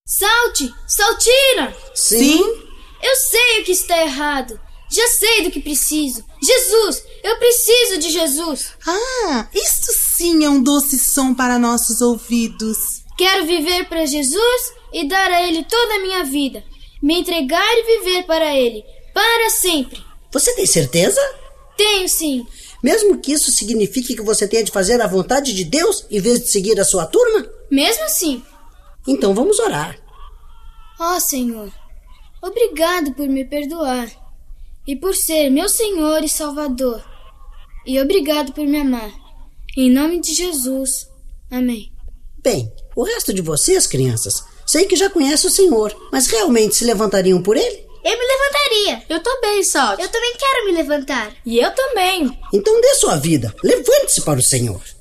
Salte! Saltira! Sim? Eu sei o que está errado. Já sei do que preciso. Jesus! Eu preciso de Jesus! Ah, isto sim é um doce som para nossos ouvidos. Quero viver para Jesus e dar a Ele toda a minha vida. Me entregar e viver para Ele. Para sempre. Você tem certeza? Tenho sim. Mesmo que isso signifique que você tenha de fazer a vontade de Deus em vez de seguir a sua turma? Mesmo assim. Então vamos orar. Ó Senhor, obrigado por me perdoar e por ser meu Senhor e Salvador. E obrigado por me amar. Em nome de Jesus. Amém. Bem, o resto de vocês, crianças, sei que já conhecem o Senhor, mas realmente se levantariam por Ele? Eu me levantaria. Eu também, Salt. Eu também quero me levantar. E eu também. Então dê sua vida, levante-se para o Senhor.